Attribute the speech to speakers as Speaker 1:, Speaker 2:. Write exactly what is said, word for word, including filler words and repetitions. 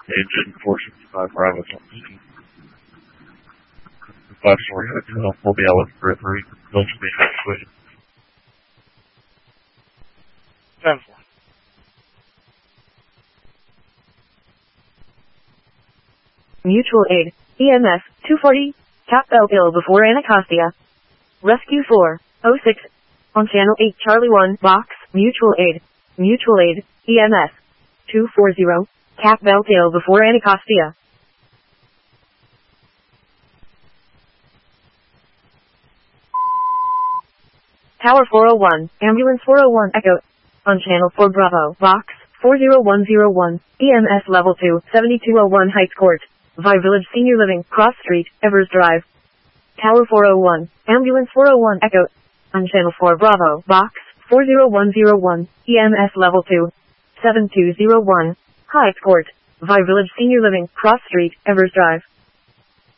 Speaker 1: Agent four sixty-five Bravo Company. Five story hotel will be out for three. Don't be actually.
Speaker 2: ten four.
Speaker 3: Mutual Aid, E M S, two forty, Cap Bell Hill before Anacostia. Rescue four oh six, on Channel eight Charlie one, Box, Mutual Aid, Mutual Aid, E M S, two forty, Cap Bell Hill before Anacostia. Tower four oh one, Ambulance four oh one Echo, on Channel four Bravo, Box, four oh one oh one, E M S Level two, seventy-two oh one Heights Court, Vi Village Senior Living, Cross Street, Evers Drive. Tower four oh one, Ambulance four oh one Echo, on Channel four Bravo, Box, four oh one oh one, E M S Level two, seventy-two oh one, Heights Court, Vi Village Senior Living, Cross Street, Evers Drive.